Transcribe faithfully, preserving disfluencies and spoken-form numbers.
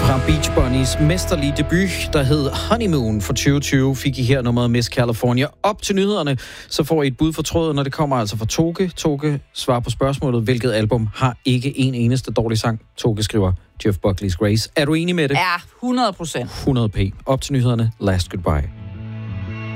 Fra Beach Bunnies mesterlige debut, der hed Honeymoon for tyve tyve, fik I her nummeret Miss California. Op til nyhederne, så får I et bud for tråden, når det kommer altså fra Toge. Toge svarer på spørgsmålet, hvilket album har ikke en eneste dårlig sang. Toge skriver Jeff Buckley's Grace. Er du enig med det? Ja, hundrede procent. hundrede p. Op til nyhederne. Last Goodbye.